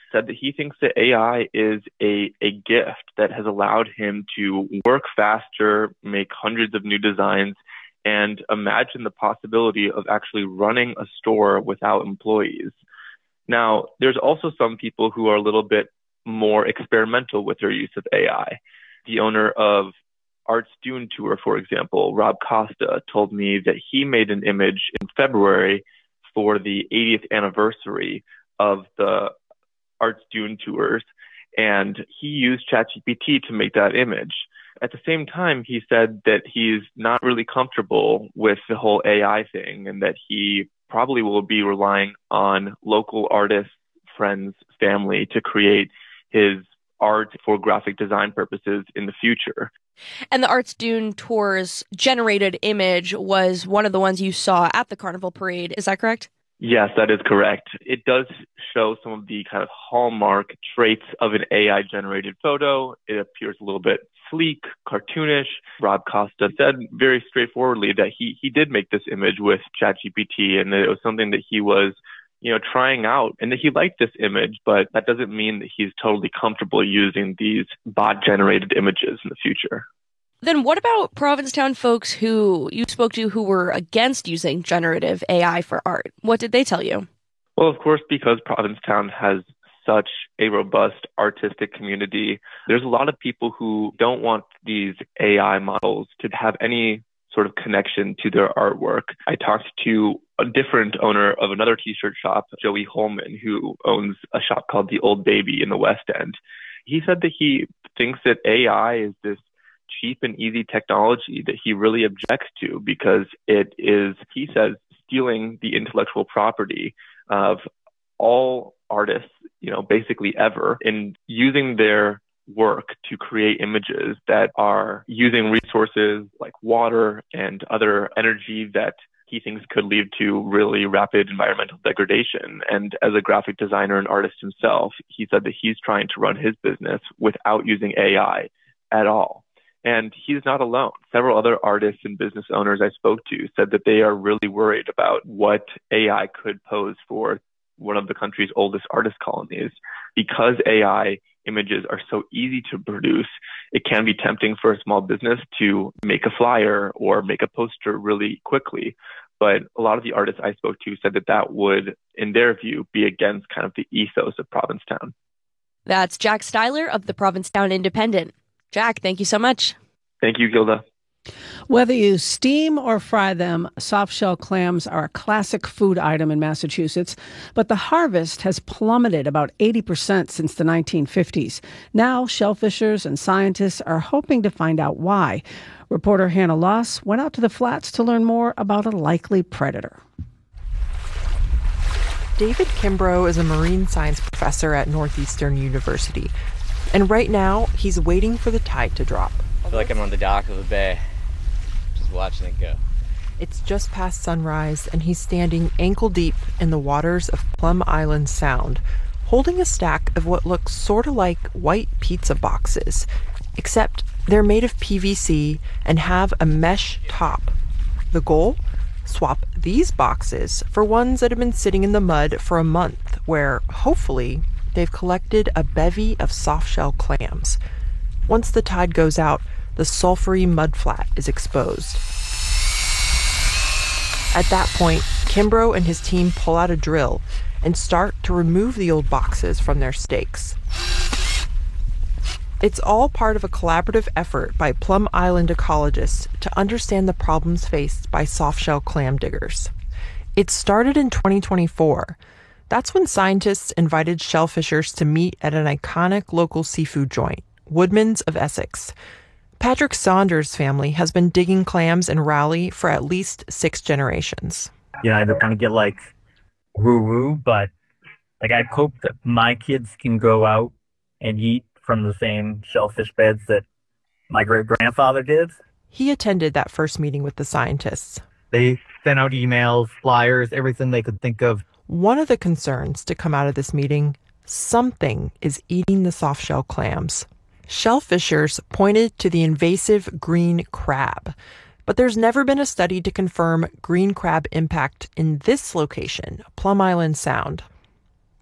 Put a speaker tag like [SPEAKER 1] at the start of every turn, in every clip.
[SPEAKER 1] said that he thinks that AI is a gift that has allowed him to work faster, make hundreds of new designs, and imagine the possibility of actually running a store without employees. Now, there's also some people who are a little bit more experimental with their use of AI. The owner of Arts Dune Tour, for example, Rob Costa, told me that he made an image in February for the 80th anniversary of the Arts Dune Tours, and he used ChatGPT to make that image. At the same time, he said that he's not really comfortable with the whole AI thing and that he probably will be relying on local artists, friends, family to create his art for graphic design purposes in the future.
[SPEAKER 2] And the Arts Dune Tours generated image was one of the ones you saw at the Carnival Parade. Is that correct?
[SPEAKER 1] Yes, that is correct. It does show some of the kind of hallmark traits of an AI-generated photo. It appears a little bit sleek, cartoonish. Rob Costa said very straightforwardly that he did make this image with ChatGPT and that it was something that he was trying out and that he liked this image, but that doesn't mean that he's totally comfortable using these bot-generated images in the future.
[SPEAKER 2] Then what about Provincetown folks who you spoke to who were against using generative AI for art? What did they tell you?
[SPEAKER 1] Well, of course, because Provincetown has such a robust artistic community, there's a lot of people who don't want these AI models to have any sort of connection to their artwork. I talked to a different owner of another t-shirt shop, Joey Holman, who owns a shop called The Old Baby in the West End. He said that he thinks that AI is this cheap and easy technology that he really objects to because it is, he says, stealing the intellectual property of all artists, basically ever, in using their work to create images that are using resources like water and other energy that he thinks could lead to really rapid environmental degradation. And as a graphic designer and artist himself, he said that he's trying to run his business without using AI at all. And he's not alone. Several other artists and business owners I spoke to said that they are really worried about what AI could pose for one of the country's oldest artist colonies. Because AI images are so easy to produce, it can be tempting for a small business to make a flyer or make a poster really quickly. But a lot of the artists I spoke to said that that would, in their view, be against kind of the ethos of Provincetown.
[SPEAKER 2] That's Jack Styler of the Provincetown Independent. Jack, thank you so much.
[SPEAKER 1] Thank you, Gilda.
[SPEAKER 3] Whether you steam or fry them, soft-shell clams are a classic food item in Massachusetts, but the harvest has plummeted about 80% since the 1950s. Now, shellfishers and scientists are hoping to find out why. Reporter Hannah Loss went out to the flats to learn more about a likely predator.
[SPEAKER 4] David Kimbrough is a marine science professor at Northeastern University. And right now, he's waiting for the tide to drop.
[SPEAKER 5] I feel like I'm on the dock of a bay, just watching it go.
[SPEAKER 4] It's just past sunrise, and he's standing ankle-deep in the waters of Plum Island Sound, holding a stack of what looks sort of like white pizza boxes, except they're made of PVC and have a mesh top. The goal? Swap these boxes for ones that have been sitting in the mud for a month, where, hopefully, they've collected a bevy of soft-shell clams. Once the tide goes out, the sulfury mudflat is exposed. At that point, Kimbrough and his team pull out a drill and start to remove the old boxes from their stakes. It's all part of a collaborative effort by Plum Island ecologists to understand the problems faced by soft-shell clam diggers. It started in 2024. That's when scientists invited shellfishers to meet at an iconic local seafood joint, Woodman's of Essex. Patrick Saunders' family has been digging clams in Raleigh for at least 6 generations.
[SPEAKER 6] I don't want to get woo-woo, but I hope that my kids can go out and eat from the same shellfish beds that my great-grandfather did.
[SPEAKER 4] He attended that first meeting with the scientists.
[SPEAKER 6] They sent out emails, flyers, everything they could think of.
[SPEAKER 4] One of the concerns to come out of this meeting, something is eating the soft-shell clams. Shellfishers pointed to the invasive green crab, but there's never been a study to confirm green crab impact in this location, Plum Island Sound.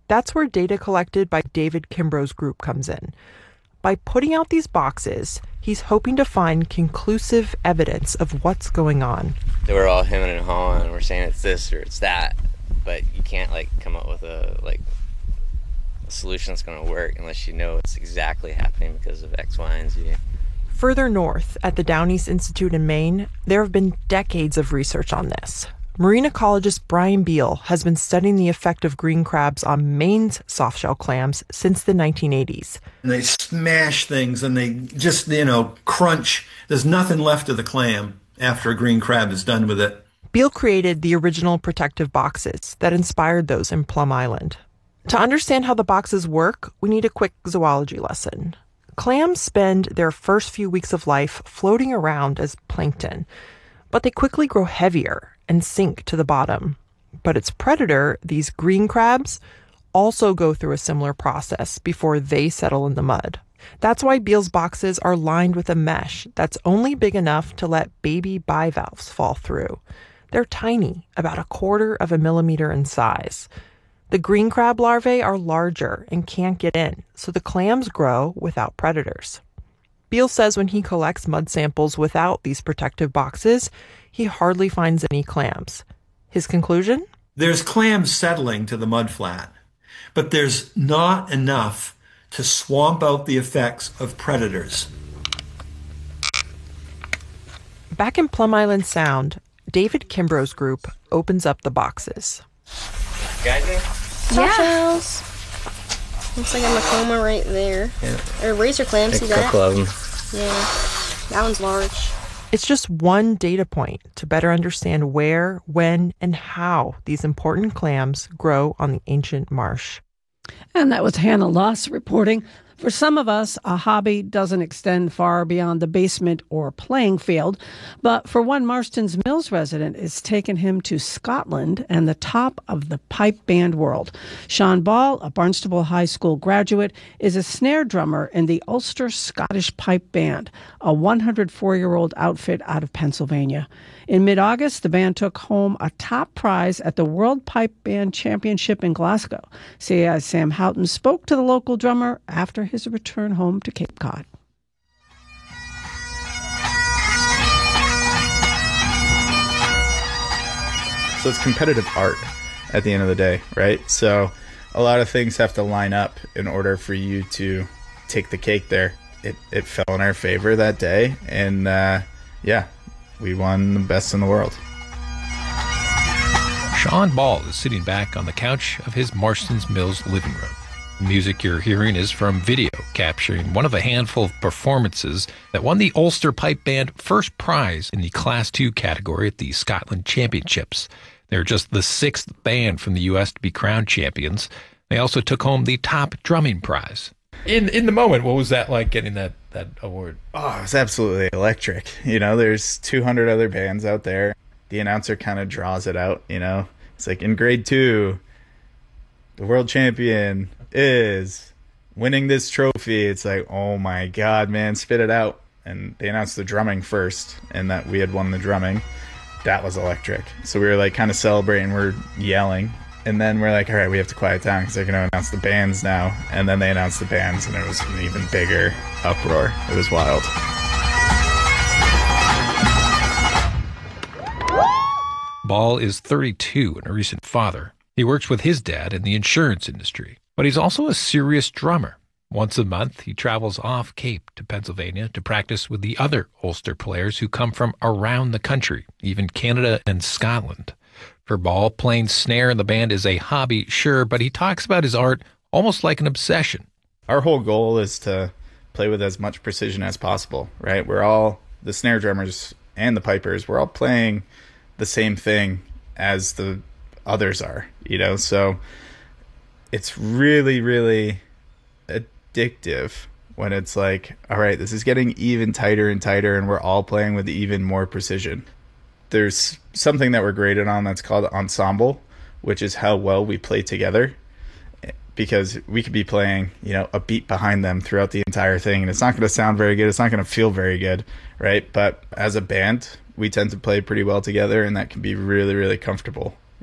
[SPEAKER 4] That's where data collected by David Kimbrough's group comes in. By putting out these boxes, he's hoping to find conclusive evidence of what's going on.
[SPEAKER 5] They were all hemming and hawing, and we're saying it's this or it's that, but you can't come up with a solution that's going to work unless you know it's exactly happening because of X, Y, and Z.
[SPEAKER 4] Further north, at the Down East Institute in Maine, there have been decades of research on this. Marine ecologist Brian Beal has been studying the effect of green crabs on Maine's softshell clams since the 1980s.
[SPEAKER 7] And they smash things and they just, crunch. There's nothing left of the clam after a green crab is done with it.
[SPEAKER 4] Beal created the original protective boxes that inspired those in Plum Island. To understand how the boxes work, we need a quick zoology lesson. Clams spend their first few weeks of life floating around as plankton, but they quickly grow heavier and sink to the bottom. But its predator, these green crabs, also go through a similar process before they settle in the mud. That's why Beal's boxes are lined with a mesh that's only big enough to let baby bivalves fall through. They're tiny, about 1/4 millimeter in size. The green crab larvae are larger and can't get in, so the clams grow without predators. Beal says when he collects mud samples without these protective boxes, he hardly finds any clams. His conclusion?
[SPEAKER 7] There's clams settling to the mudflat, but there's not enough to swamp out the effects of predators.
[SPEAKER 4] Back in Plum Island Sound, David Kimbrough's group opens up the boxes.
[SPEAKER 5] Guys in?
[SPEAKER 8] Shells. Looks like a Macoma right there.
[SPEAKER 5] Yeah.
[SPEAKER 8] Or razor clams, see
[SPEAKER 5] A
[SPEAKER 8] that?
[SPEAKER 5] couple of them.
[SPEAKER 8] Yeah, that one's large.
[SPEAKER 4] It's just one data point to better understand where, when, and how these important clams grow on the ancient marsh.
[SPEAKER 3] And that was Hannah Luss reporting. For some of us, a hobby doesn't extend far beyond the basement or playing field. But for one Marston's Mills resident, it's taken him to Scotland and the top of the pipe band world. Sean Ball, a Barnstable High School graduate, is a snare drummer in the Ulster Scottish Pipe Band, a 104-year-old outfit out of Pennsylvania. In mid-August, the band took home a top prize at the World Pipe Band Championship in Glasgow. CAI's Sam Houghton spoke to the local drummer after his return home to Cape Cod.
[SPEAKER 9] So it's competitive art at the end of the day, right? So a lot of things have to line up in order for you to take the cake there. It fell in our favor that day, and we won the best in the world.
[SPEAKER 10] Sean Ball is sitting back on the couch of his Marston's Mills living room. The music you're hearing is from video capturing one of a handful of performances that won the Ulster Pipe Band first prize in the Class 2 category at the Scotland Championships. They're just the 6th band from the U.S. to be crowned champions. They also took home the top drumming prize. In the moment, what was that like getting that award?
[SPEAKER 9] Oh, it was absolutely electric. There's 200 other bands out there. The announcer kind of draws it out, It's like in grade 2, the world champion is winning this trophy. It's like, oh my God, man, spit it out. And they announced the drumming first, and that we had won the drumming. That was electric. So we were kind of celebrating, we're yelling. And then we're like, all right, we have to quiet down because they're going to announce the bands now. And then they announced the bands, and it was an even bigger uproar. It was wild.
[SPEAKER 10] Ball is 32 and a recent father. He works with his dad in the insurance industry, but he's also a serious drummer. Once a month, he travels off Cape to Pennsylvania to practice with the other Ulster players who come from around the country, even Canada and Scotland. For Ball, playing snare in the band is a hobby, sure, but he talks about his art almost like an obsession.
[SPEAKER 9] Our whole goal is to play with as much precision as possible, right? We're all, the snare drummers and the pipers, we're all playing the same thing as the others are, So it's really, really addictive when it's like, all right, this is getting even tighter and tighter, and we're all playing with even more precision. There's something that we're graded on that's called ensemble, which is how well we play together, because we could be playing, a beat behind them throughout the entire thing, and it's not going to sound very good. It's not going to feel very good, right? But as a band, we tend to play pretty well together, and that can be really, really comfortable,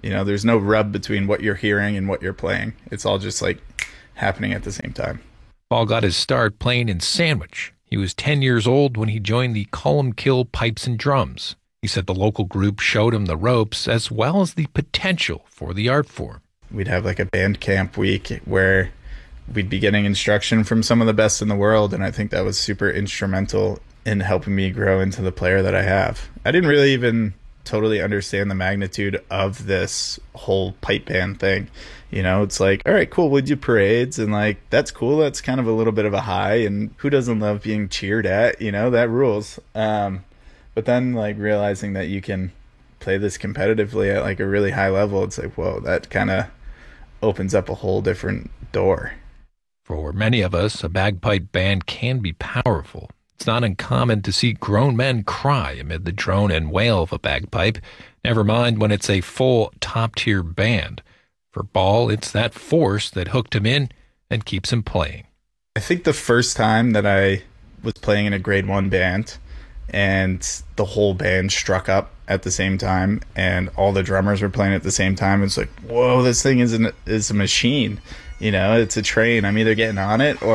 [SPEAKER 9] You know, there's no rub between what you're hearing and what you're playing. It's all just like happening at the same time.
[SPEAKER 10] Paul got his start playing in Sandwich. He was 10 years old when he joined the Columkill Pipes and Drums. He said the local group showed him the ropes as well as the potential for the art form.
[SPEAKER 9] We'd have like a band camp week where we'd be getting instruction from some of the best in the world, and I think that was super instrumental in helping me grow into the player that I have. I didn't really even totally understand the magnitude of this whole pipe band thing. You know, it's like, all right, cool, we do parades, and like, that's cool, that's kind of a little bit of a high, and who doesn't love being cheered at? You know, that rules. But then like realizing that you can play this competitively at like a really high level, it's like, whoa, that kind of opens up a whole different door.
[SPEAKER 10] For many of us, a bagpipe band can be powerful. It's not uncommon to see grown men cry amid the drone and wail of a bagpipe, never mind when it's a full top-tier band. For Ball, it's that force that hooked him in and keeps him playing.
[SPEAKER 9] I think the first time that I was playing in a grade 1 band and the whole band struck up at the same time and all the drummers were playing at the same time, it's like, whoa, this thing is a machine. You know, it's a train. I'm either getting on it or